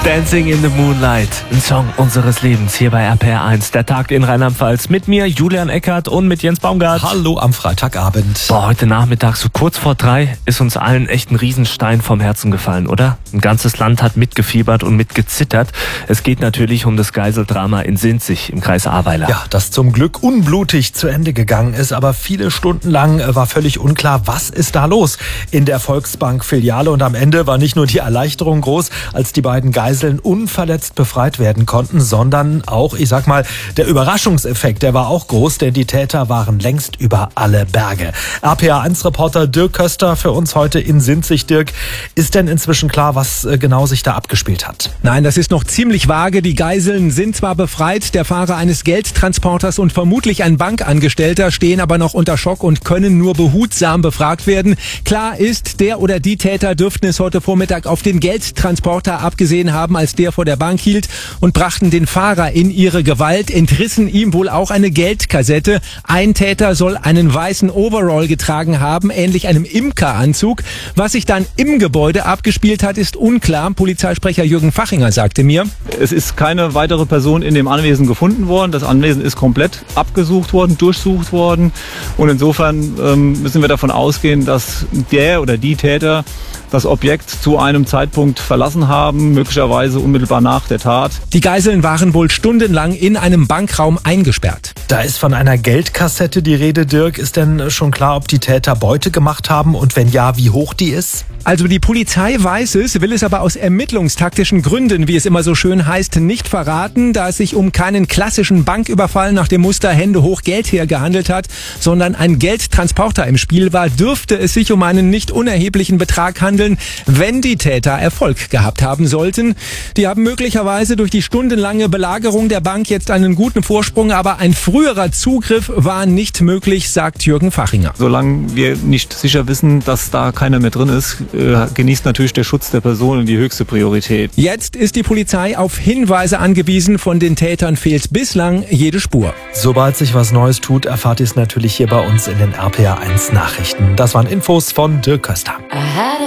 Dancing in the Moonlight, ein Song unseres Lebens hier bei RPR 1. Der Tag in Rheinland-Pfalz mit mir, Julian Eckert, und mit Jens Baumgart. Hallo am Freitagabend. Heute Nachmittag, so kurz vor 3, ist uns allen echt ein Riesenstein vom Herzen gefallen, oder? Ein ganzes Land hat mitgefiebert und mitgezittert. Es geht natürlich um das Geiseldrama in Sinzig im Kreis Ahrweiler. Ja, das zum Glück unblutig zu Ende gegangen ist, aber viele Stunden lang war völlig unklar, was ist da los in der Volksbank-Filiale. Und am Ende war nicht nur die Erleichterung groß, als die beiden Geiseln unverletzt befreit werden konnten, sondern auch, der Überraschungseffekt, der war auch groß, denn die Täter waren längst über alle Berge. RPA1-Reporter Dirk Köster für uns heute in Sinzig. Dirk, ist denn inzwischen klar, was genau sich da abgespielt hat? Nein, das ist noch ziemlich vage. Die Geiseln sind zwar befreit, der Fahrer eines Geldtransporters und vermutlich ein Bankangestellter stehen aber noch unter Schock und können nur behutsam befragt werden. Klar ist, der oder die Täter dürften es heute Vormittag auf den Geldtransporter abgesehen haben, als der vor der Bank hielt, und brachten den Fahrer in ihre Gewalt, entrissen ihm wohl auch eine Geldkassette. Ein Täter soll einen weißen Overall getragen haben, ähnlich einem Imkeranzug. Was sich dann im Gebäude abgespielt hat, ist unklar. Polizeisprecher Jürgen Fachinger sagte mir: Es ist keine weitere Person in dem Anwesen gefunden worden. Das Anwesen ist komplett abgesucht worden, durchsucht worden. Und insofern müssen wir davon ausgehen, dass der oder die Täter das Objekt zu einem Zeitpunkt verlassen haben, möglicherweise unmittelbar nach der Tat. Die Geiseln waren wohl stundenlang in einem Bankraum eingesperrt. Da ist von einer Geldkassette die Rede, Dirk. Ist denn schon klar, ob die Täter Beute gemacht haben und wenn ja, wie hoch die ist? Also die Polizei weiß es, will es aber aus ermittlungstaktischen Gründen, wie es immer so schön heißt, nicht verraten, da es sich um keinen klassischen Banküberfall nach dem Muster Hände hoch Geld her gehandelt hat, sondern ein Geldtransporter im Spiel war, dürfte es sich um einen nicht unerheblichen Betrag handeln, wenn die Täter Erfolg gehabt haben sollten. Die haben möglicherweise durch die stundenlange Belagerung der Bank jetzt einen guten Vorsprung, aber ein früherer Zugriff war nicht möglich, sagt Jürgen Fachinger. Solange wir nicht sicher wissen, dass da keiner mehr drin ist, genießt natürlich der Schutz der Personen die höchste Priorität. Jetzt ist die Polizei auf Hinweise angewiesen. Von den Tätern fehlt bislang jede Spur. Sobald sich was Neues tut, erfahrt ihr es natürlich hier bei uns in den RPA1 Nachrichten. Das waren Infos von Dirk Köster.